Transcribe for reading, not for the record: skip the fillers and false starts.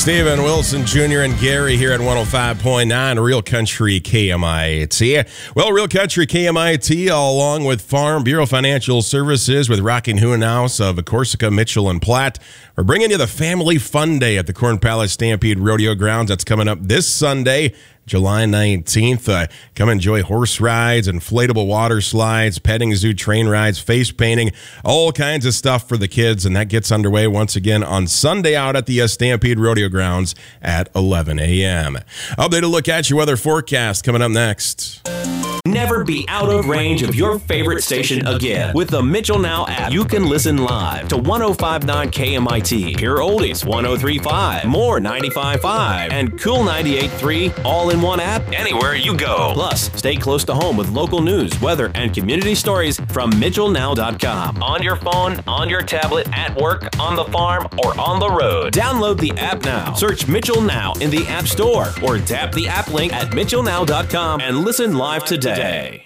Steven Wilson Jr. and Gary here at 105.9 Real Country KMIT. Well, Real Country KMIT, along with Farm Bureau Financial Services with Rocking Hohenhaus of Corsica, Mitchell, and Platte, we're bringing you the Family Fun Day at the Corn Palace Stampede Rodeo Grounds. That's coming up this Sunday, July 19th. Come enjoy horse rides, inflatable water slides, petting zoo train rides, face painting, all kinds of stuff for the kids. And that gets underway once again on Sunday out at the Stampede Rodeo Grounds at 11 a.m. Update a look at your weather forecast coming up next. Never be out of range of your favorite station again. With the Mitchell Now app, you can listen live to 105.9 KMIT, Pure Oldies 103.5, More 95.5, and Cool 98.3 all in one app anywhere you go. Plus, stay close to home with local news, weather, and community stories from MitchellNow.com. On your phone, on your tablet, at work, on the farm, or on the road. Download the app now. Search Mitchell Now in the App Store or tap the app link at MitchellNow.com and listen live today.